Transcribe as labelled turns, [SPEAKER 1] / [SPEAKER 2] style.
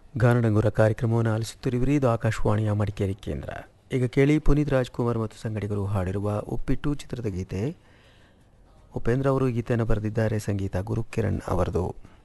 [SPEAKER 1] ಗಾನಡಂಗುರ ಕಾರ್ಯಕ್ರಮವನ್ನು ಆಲಿಸುತ್ತಿರುವಿರಿ. ಇದು ಆಕಾಶವಾಣಿಯ ಮಡಿಕೇರಿ ಕೇಂದ್ರ. ಈಗ ಕೇಳಿ ಪುನೀತ್ ರಾಜ್ಕುಮಾರ್ ಮತ್ತು ಸಂಗಡಿಗರು ಹಾಡಿರುವ ಉಪ್ಪಿಟ್ಟು ಚಿತ್ರದ ಗೀತೆ. ಉಪೇಂದ್ರ ಅವರು ಗೀತೆಯನ್ನು ಬರೆದಿದ್ದಾರೆ, ಸಂಗೀತ ಗುರುಕಿರಣ್ ಅವರದು.